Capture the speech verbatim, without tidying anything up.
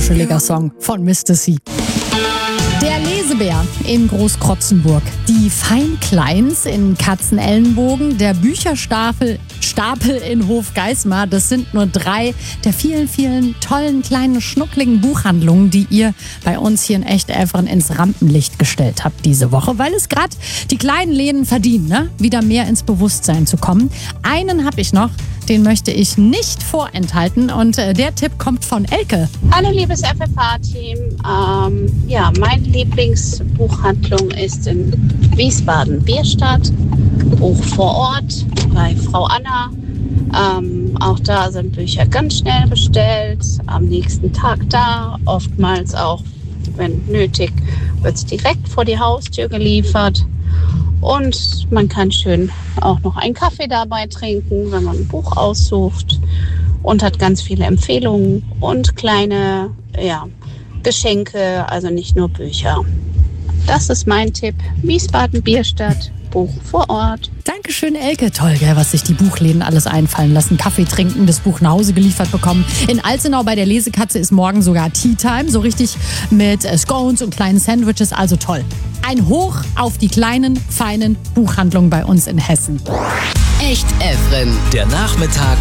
kuscheliger Song von Mister C. Der Lesebär in Großkrotzenburg, die Feinkleins in Katzenellenbogen, der Bücherstapel Stapel in Hofgeismar, das sind nur drei der vielen, vielen tollen, kleinen, schnuckligen Buchhandlungen, die ihr bei uns hier in Echt-Elferen ins Rampenlicht gestellt habt diese Woche, weil es gerade die kleinen Läden verdienen, ne? wieder mehr ins Bewusstsein zu kommen. Einen habe ich noch, den möchte ich nicht vorenthalten und äh, der Tipp kommt von Elke. Hallo liebes F F H-Team. Ähm, ja, meine Lieblingsbuchhandlung ist in Wiesbaden, Bierstadt, Buch vor Ort bei Frau Anna. Ähm, auch da sind Bücher ganz schnell bestellt, am nächsten Tag da, oftmals auch, wenn nötig, wird es direkt vor die Haustür geliefert. Und man kann schön auch noch einen Kaffee dabei trinken, wenn man ein Buch aussucht, und hat ganz viele Empfehlungen und kleine ja, Geschenke, also nicht nur Bücher. Das ist mein Tipp. Wiesbaden, Bierstadt, Buch vor Ort. Dankeschön, Elke. Toll, gell, was sich die Buchläden alles einfallen lassen. Kaffee trinken, das Buch nach Hause geliefert bekommen. In Alzenau bei der Lesekatze ist morgen sogar Tea Time, so richtig mit äh, Scones und kleinen Sandwiches, also toll. Ein Hoch auf die kleinen, feinen Buchhandlungen bei uns in Hessen. Echt Elferen, der Nachmittag